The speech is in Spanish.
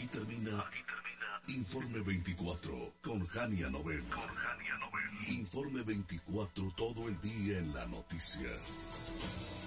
Aquí termina Informe 24 con Jania Nobel. Informe 24 todo el día en la noticia.